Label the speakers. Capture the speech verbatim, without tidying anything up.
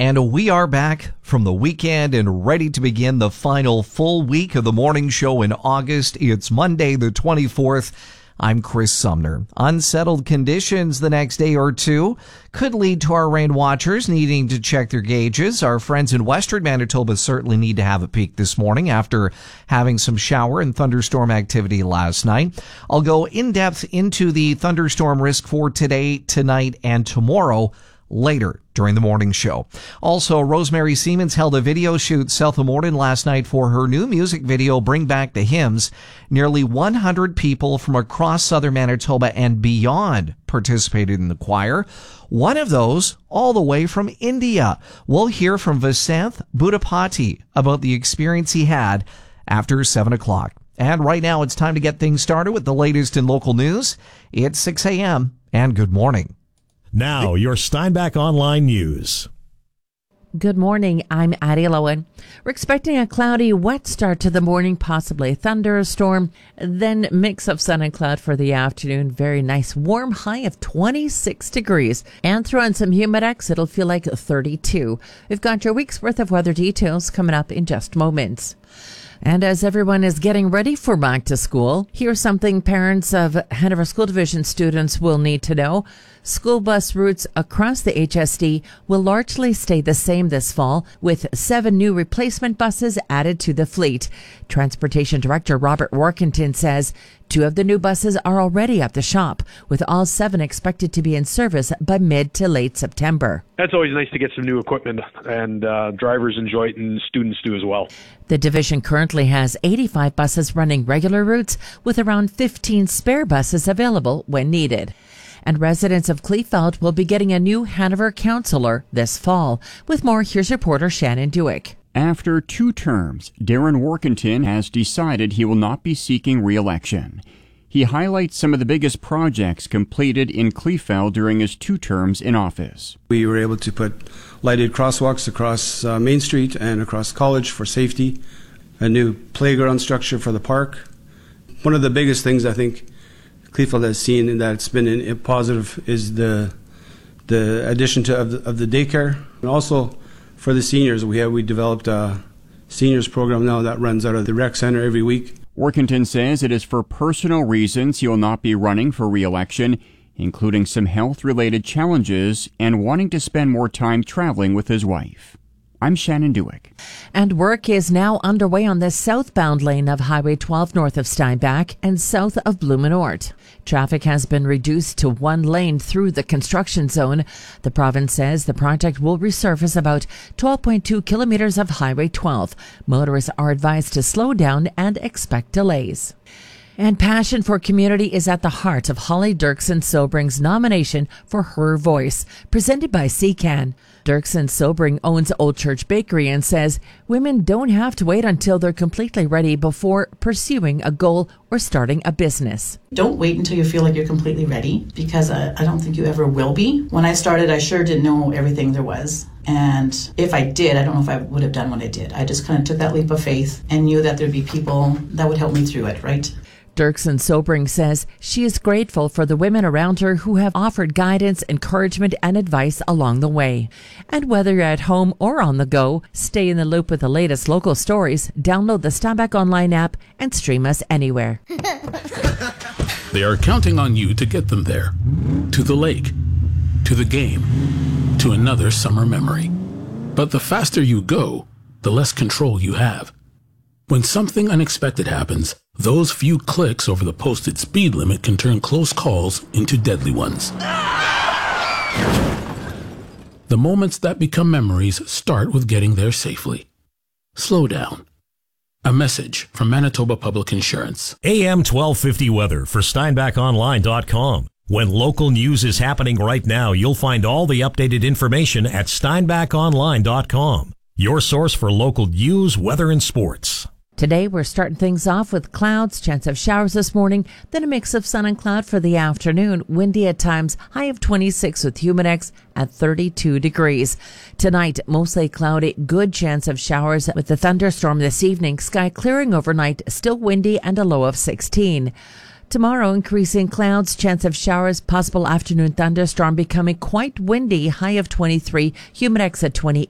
Speaker 1: And we are back from the weekend and ready to begin the final full week of the morning show in August. It's Monday the twenty-fourth. I'm Chris Sumner. Unsettled conditions the next day or two could lead to our rain watchers needing to check their gauges. Our friends in Western Manitoba certainly need to have a peek this morning after having some shower and thunderstorm activity last night. I'll go in depth into the thunderstorm risk for today, tonight, and tomorrow later during the morning show. Also, Rosemary Siemens held a video shoot south of Morden last night for her new music video, Bring Back the Hymns. Nearly one hundred people from across southern Manitoba and beyond participated in the choir. One of those all the way from India. We'll hear from Vasanth Budapati about the experience he had after seven o'clock. And right now it's time to get things started with the latest in local news. It's six a.m. and good morning.
Speaker 2: Now, your Steinbach Online News.
Speaker 3: Good morning. I'm Addie Lowen. We're expecting a cloudy, wet start to the morning, possibly a thunderstorm, then mix of sun and cloud for the afternoon. Very nice, warm high of twenty-six degrees. And throw in some Humidex, it'll feel like thirty-two. We've got your week's worth of weather details coming up in just moments. And as everyone is getting ready for back to school, here's something parents of Hanover School Division students will need to know. School bus routes across the H S D will largely stay the same this fall, with seven new replacement buses added to the fleet. Transportation Director Robert Workington says two of the new buses are already at the shop, with all seven expected to be in service by mid to late September.
Speaker 4: That's always nice to get some new equipment, and uh, drivers enjoy it and students do as well.
Speaker 3: The division currently has eighty-five buses running regular routes, with around fifteen spare buses available when needed. And residents of Kleefeld will be getting a new Hanover councillor this fall. With more, here's reporter Shannon Dewick.
Speaker 5: After two terms, Darren Workington has decided he will not be seeking re-election. He highlights some of the biggest projects completed in Kleefeld during his two terms in office.
Speaker 6: We were able to put lighted crosswalks across uh, Main Street and across College for safety, a new playground structure for the park. One of the biggest things I think Kleefeld has seen and that's been in, in positive is the the addition to of the, of the daycare, and also for the seniors we have we developed a seniors program now that runs out of the rec center every week.
Speaker 5: Workington says it is for personal reasons he will not be running for re-election, including some health-related challenges and wanting to spend more time traveling with his wife. I'm Shannon Dewick.
Speaker 3: And work is now underway on the southbound lane of Highway twelve north of Steinbach and south of Blumenort. Traffic has been reduced to one lane through the construction zone. The province says the project will resurface about twelve point two kilometers of Highway twelve. Motorists are advised to slow down and expect delays. And passion for community is at the heart of Holly Dirksen Sobring's nomination for Her Voice, presented by C C A N. Dirksen Sobring owns Old Church Bakery and says women don't have to wait until they're completely ready before pursuing a goal or starting a business.
Speaker 7: Don't wait until you feel like you're completely ready, because I, I don't think you ever will be. When I started, I sure didn't know everything there was. And if I did, I don't know if I would have done what I did. I just kind of took that leap of faith and knew that there'd be people that would help me through it, right?
Speaker 3: Dirksen Sobring says she is grateful for the women around her who have offered guidance, encouragement, and advice along the way. And whether you're at home or on the go, stay in the loop with the latest local stories, download the Steinbach Online app, and stream us anywhere.
Speaker 8: They are counting on you to get them there. To the lake, to the game, to another summer memory. But the faster you go, the less control you have. When something unexpected happens, those few clicks over the posted speed limit can turn close calls into deadly ones. The moments that become memories start with getting there safely. Slow down. A message from Manitoba Public Insurance.
Speaker 2: A M twelve fifty weather for Steinbach Online dot com. When local news is happening right now, you'll find all the updated information at Steinbach Online dot com. Your source for local news, weather, and sports.
Speaker 3: Today, we're starting things off with clouds, chance of showers this morning, then a mix of sun and cloud for the afternoon. Windy at times, high of twenty-six with Humidex at thirty-two degrees. Tonight, mostly cloudy, good chance of showers with the thunderstorm this evening. Sky clearing overnight, still windy and a low of sixteen. Tomorrow, increasing clouds, chance of showers, possible afternoon thunderstorm, becoming quite windy, high of twenty-three, Humidex at twenty-eight.